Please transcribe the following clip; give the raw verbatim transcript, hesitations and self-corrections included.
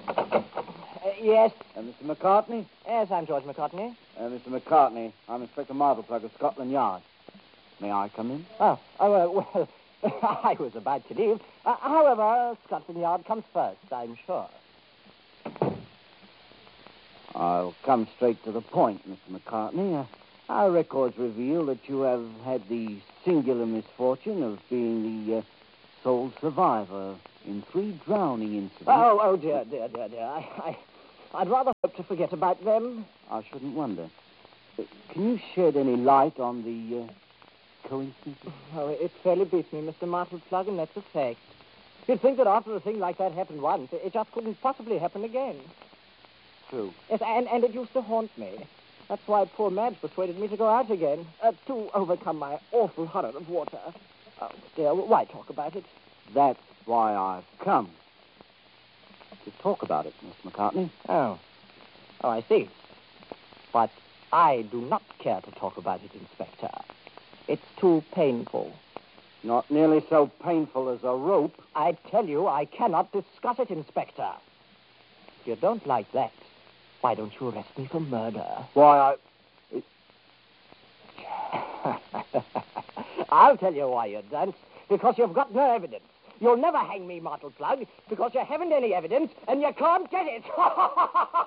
Uh, yes. Uh, Mister McCartney? Yes, I'm George McCartney. Uh, Mister McCartney, I'm Inspector Marvelplug of Scotland Yard. May I come in? Oh, oh uh, well, I was about to leave. Uh, however, Scotland Yard comes first, I'm sure. I'll come straight to the point, Mister McCartney. Uh, our records reveal that you have had the singular misfortune of being the uh, sole survivor in three drowning incidents. Oh, oh, dear, dear, dear, dear. I, I, I'd rather hope to forget about them. I shouldn't wonder. Uh, can you shed any light on the uh, coincidence? Oh, it fairly beats me, Mister Martelplug, and that's a fact. You'd think that after a thing like that happened once, it just couldn't possibly happen again. True. Yes, and, and it used to haunt me. That's why poor Madge persuaded me to go out again, uh, to overcome my awful horror of water. Oh, dear, why talk about it? That's why I've come. To talk about it, Mister McCartney. Oh. Oh, I see. But I do not care to talk about it, Inspector. It's too painful. Not nearly so painful as a rope. I tell you, I cannot discuss it, Inspector. If you don't like that, why don't you arrest me for murder? Why, I... It... I'll tell you why you don't. Because you've got no evidence. You'll never hang me, Martelplug, because you haven't any evidence, and you can't get it.